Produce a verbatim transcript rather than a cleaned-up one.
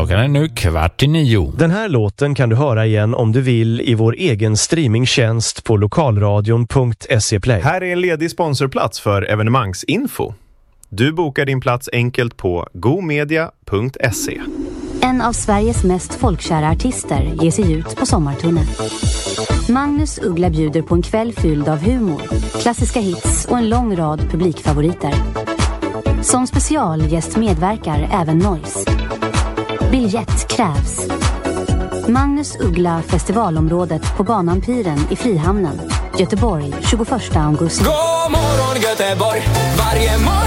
Klockan är nu kvart i nio. Den här låten kan du höra igen om du vill i vår egen streamingtjänst på lokalradion punkt se play. Här är en ledig sponsorplats för evenemangsinfo. Du bokar din plats enkelt på gomedia punkt se. En av Sveriges mest folkkära artister ger sig ut på sommarturné. Magnus Uggla bjuder på en kväll fylld av humor, klassiska hits och en lång rad publikfavoriter. Som specialgäst medverkar även Noise. Biljett krävs. Magnus Uggla festivalområdet på banan Piren i Frihamnen, Göteborg, tjugoförsta augusti. God morgon Göteborg, varje morgon